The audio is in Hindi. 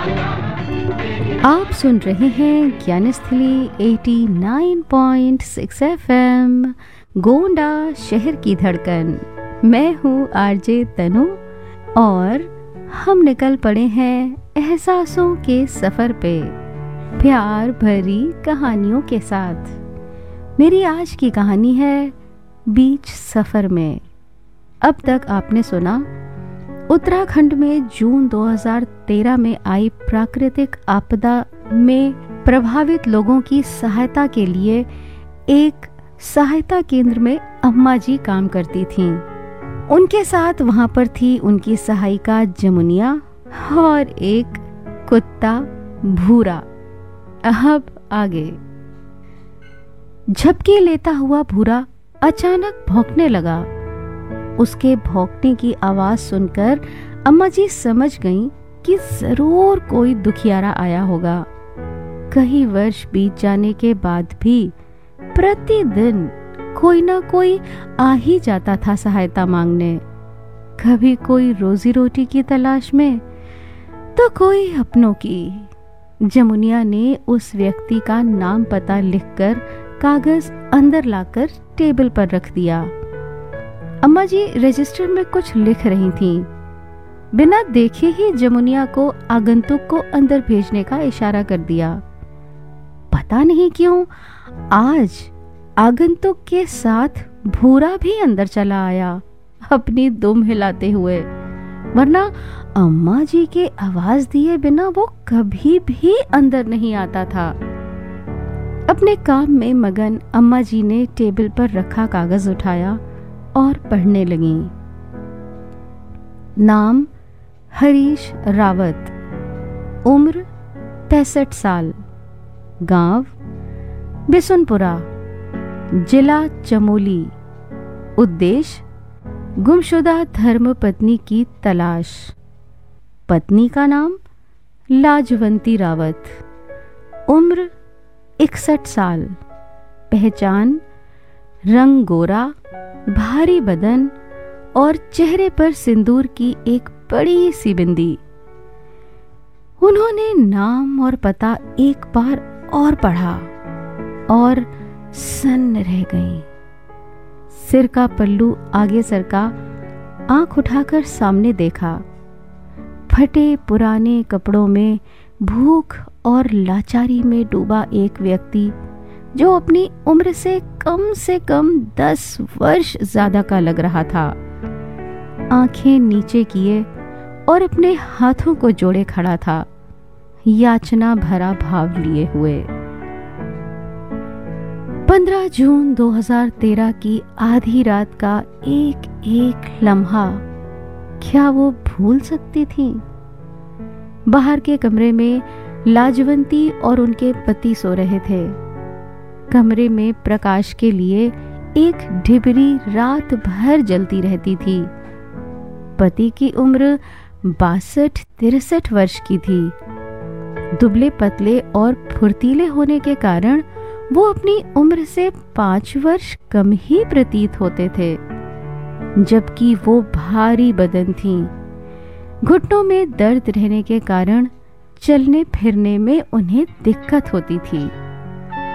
आप सुन रहे हैं ज्ञानस्थली 89.6 एफएम, गोंडा शहर की धड़कन। मैं हूँ आरजे तनु और हम निकल पड़े हैं एहसासों के सफर पे, प्यार भरी कहानियों के साथ। मेरी आज की कहानी है बीच सफर में। अब तक आपने सुना उत्तराखंड में जून 2013 में आई प्राकृतिक आपदा में प्रभावित लोगों की सहायता के लिए एक सहायता केंद्र में अम्मा जी काम करती थीं। उनके साथ वहां पर थी उनकी सहायिका जमुनिया और एक कुत्ता भूरा। अब आगे। झपकी लेता हुआ भूरा अचानक भौंकने लगा। उसके भौंकने की आवाज सुनकर अम्मा जी समझ गईं कि जरूर कोई दुखियारा आया होगा। कई वर्ष बीत जाने के बाद भी प्रतिदिन कोई ना कोई आ ही जाता था सहायता मांगने। कभी कोई रोजी रोटी की तलाश में तो कोई अपनों की। जमुनिया ने उस व्यक्ति का नाम पता लिखकर कागज अंदर लाकर टेबल पर रख दिया। अम्मा जी रजिस्टर में कुछ लिख रही थीं। बिना देखे ही जमुनिया को आगंतुक को अंदर भेजने का इशारा कर दिया। पता नहीं क्यों आज आगंतुक के साथ भूरा भी अंदर चला आया, अपनी दुम हिलाते हुए, वरना अम्मा जी के आवाज दिए बिना वो कभी भी अंदर नहीं आता था। अपने काम में मगन अम्मा जी ने टेबल पर रखा कागज उठाया और पढ़ने लगीं। नाम हरीश रावत, उम्र 65 साल, गांव बिसुनपुरा, जिला चमोली, उद्देश्य गुमशुदा धर्मपत्नी की तलाश। पत्नी का नाम लाजवंती रावत, उम्र 61 साल, पहचान रंग गोरा, भारी बदन और चेहरे पर सिंदूर की एक बड़ी सी बिंदी। उन्होंने नाम और पता एक बार और पढ़ा और सन्न रह गईं। सिर का पल्लू आगे सरका, आंख उठाकर सामने देखा। फटे पुराने कपड़ों में भूख और लाचारी में डूबा एक व्यक्ति जो अपनी उम्र से कम 10 वर्ष ज्यादा का लग रहा था। आंखें नीचे किए और अपने हाथों को जोड़े खड़ा था, याचना भरा भाव लिए हुए। 15 जून 2013 की आधी रात का एक एक लम्हा क्या वो भूल सकती थीं? बाहर के कमरे में लाजवंती और उनके पति सो रहे थे। कमरे में प्रकाश के लिए एक ढिबरी रात भर जलती रहती थी। पति की उम्र 62-63 वर्ष की थी। दुबले पतले और फुर्तीले होने के कारण वो अपनी उम्र से 5 वर्ष कम ही प्रतीत होते थे, जबकि वो भारी बदन थीं। घुटनों में दर्द रहने के कारण चलने फिरने में उन्हें दिक्कत होती थी।